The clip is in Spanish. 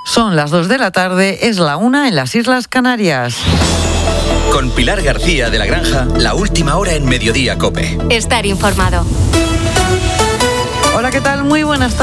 Son las 2 de la tarde, es la 1 en las Islas Canarias. Con Pilar García de la Granja, la última hora en Mediodía COPE. Estar informado. Hola, ¿qué tal? Muy buenas tardes.